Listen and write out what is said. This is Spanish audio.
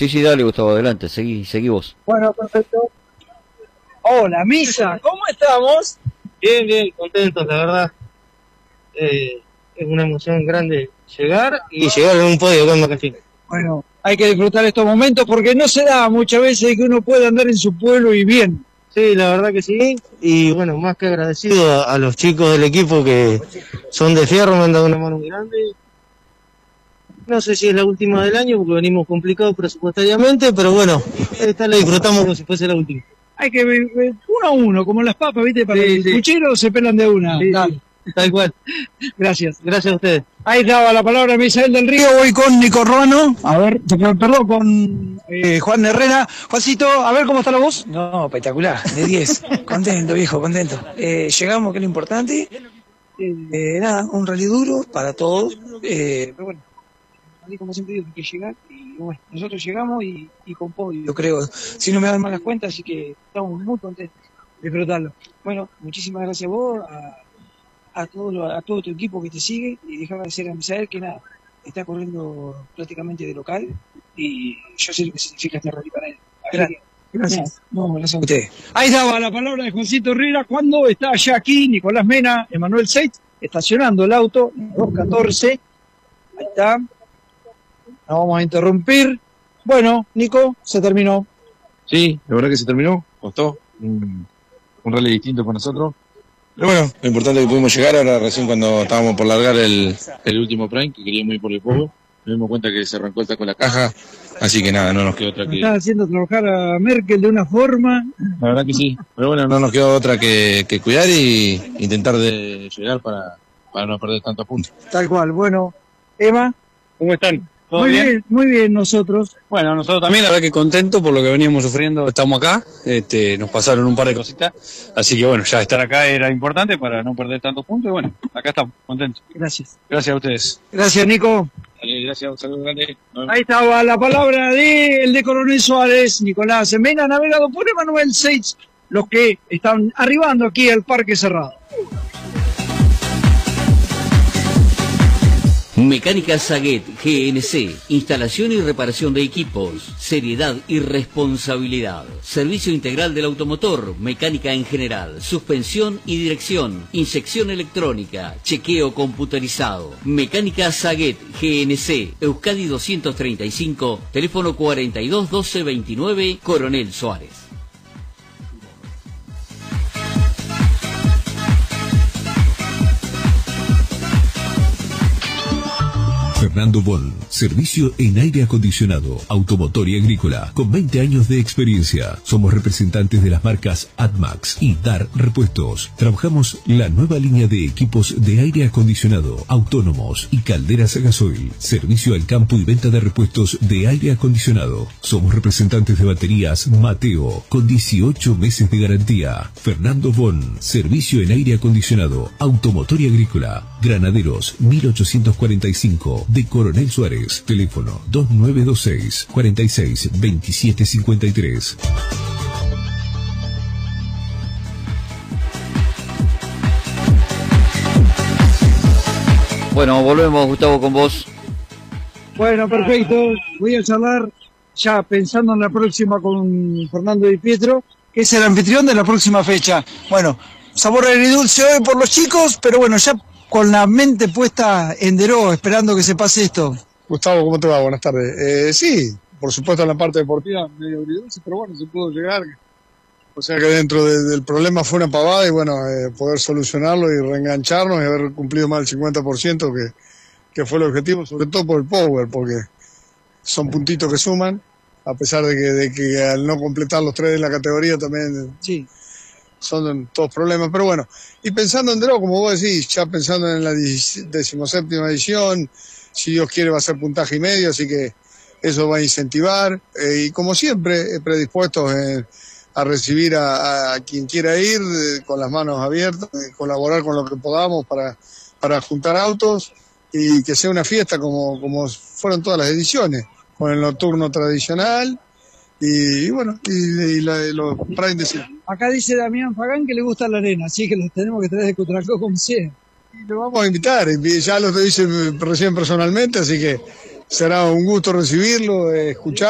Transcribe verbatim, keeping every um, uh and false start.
Sí, sí, dale, Gustavo, adelante, seguí, seguí vos. Bueno, perfecto. Hola, Misa, ¿cómo estamos? Bien, bien, contentos, la verdad. Eh, es una emoción grande llegar y llegar en un podio con Macachín. Bueno, hay que disfrutar estos momentos porque no se da muchas veces que uno pueda andar en su pueblo y bien. Sí, la verdad que sí. Y bueno, más que agradecido a, a los chicos del equipo que son de fierro, me han dado una mano muy grande. No sé si es la última del año porque venimos complicados presupuestariamente, pero bueno, esta la disfrutamos como si fuese la última. Hay que ver uno a uno, como las papas, ¿viste? Para Sí, el sí. cuchillo se pelan de una. Sí, Dale. sí, tal cual. Gracias. Gracias a ustedes. Ahí daba la palabra Misael del Río, voy con Nico Ruano, a ver, perdón, con eh, Juan Herrera. Juancito, a ver cómo está la voz. No, espectacular, de diez. Contento, viejo, contento. Eh, llegamos, que es lo importante. Eh, nada, un rally duro para todos. Eh, pero bueno, como siempre digo, hay que llegar. Y bueno, nosotros llegamos y, y con podio, yo creo. Si no me dan malas cuentas, así que estamos muy contentos de disfrutarlo. Bueno, muchísimas gracias a vos, a, a, todo, lo, a todo tu equipo que te sigue. Y dejar de agradecer a Misael, que nada, está corriendo prácticamente de local. Y yo sé lo que significa este rally para él. Gracias. Gracias. No, gracias a ustedes. Ahí daba la palabra de Juancito Herrera cuando está ya aquí Nicolás Mena, Emanuel Seitz, estacionando el auto, dos catorce. Ahí está. No vamos a interrumpir. Bueno, Nico, se terminó. Sí, la verdad que se terminó, costó. Un, un rally distinto para nosotros. Pero bueno, lo importante es que pudimos llegar ahora recién cuando estábamos por largar el, el último prime, que queríamos ir por el podio. Nos dimos cuenta que se arrancó el taco en la caja, así que nada, no nos quedó otra que... Está haciendo trabajar a Merkel de una forma. La verdad que sí, pero bueno, no nos quedó otra que, que cuidar y intentar de llegar para, para no perder tantos puntos. Tal cual, bueno. Emma. ¿Cómo están? ¿Todo Muy bien? bien, muy bien nosotros. Bueno, nosotros también, la verdad que contentos por lo que veníamos sufriendo, estamos acá, este, nos pasaron un par de cositas, así que bueno, ya estar acá era importante para no perder tantos puntos y bueno, acá estamos, contentos. Gracias. Gracias a ustedes. Gracias, Nico. Eh, gracias, un saludo grande. Nos vemos. Ahí estaba la palabra de el de Coronel Suárez, Nicolás Mena, navegado por Emanuel Seitz, los que están arribando aquí al Parque Cerrado. Mecánica Saguet G N C, instalación y reparación de equipos, seriedad y responsabilidad, servicio integral del automotor, mecánica en general, suspensión y dirección, inyección electrónica, chequeo computerizado. Mecánica Saguet G N C, Euskadi doscientos treinta y cinco, teléfono cuarenta y dos doce veintinueve, Coronel Suárez. Fernando Bon, servicio en aire acondicionado, automotor y agrícola, con veinte años de experiencia. Somos representantes de las marcas AdMax y Dar Repuestos. Trabajamos la nueva línea de equipos de aire acondicionado, autónomos y calderas a gasoil. Servicio al campo y venta de repuestos de aire acondicionado. Somos representantes de baterías Mateo, con dieciocho meses de garantía. Fernando Bon, servicio en aire acondicionado, automotor y agrícola. Granaderos mil ochocientos cuarenta y cinco de Coronel Suárez. Teléfono dos nueve dos seis, cuarenta y seis, veintisiete cincuenta y tres. Bueno, volvemos, Gustavo, con vos. Bueno, perfecto. Voy a charlar ya pensando en la próxima con Fernando Di Pietro, que es el anfitrión de la próxima fecha. Bueno, sabor agridulce hoy por los chicos, pero bueno, ya con la mente puesta en Deró, esperando que se pase esto. Gustavo, ¿cómo te va? Buenas tardes. Eh, sí, por supuesto en la parte deportiva medio agridulce, pero bueno, se pudo llegar. O sea que dentro de, del problema fue una pavada y bueno, eh, poder solucionarlo y reengancharnos y haber cumplido más del cincuenta por ciento que, que fue el objetivo, sobre todo por el power, porque son puntitos que suman, a pesar de que, de que al no completar los tres de la categoría también... Sí. Son todos problemas, pero bueno, y pensando en Deró, como vos decís, ya pensando en la decimoséptima edición, si Dios quiere va a ser puntaje y medio, así que eso va a incentivar, eh, y como siempre, predispuestos eh, a recibir a, a quien quiera ir, eh, con las manos abiertas, eh, colaborar con lo que podamos para, para juntar autos, y que sea una fiesta como, como fueron todas las ediciones, con el nocturno tradicional, y, y bueno, y, y la, los Prime de Cine. Acá dice Damián Fagán que le gusta la arena, así que los tenemos que traer de Cutralcó como siempre. Lo vamos a invitar, ya lo hice recién personalmente, así que será un gusto recibirlo, escuchar.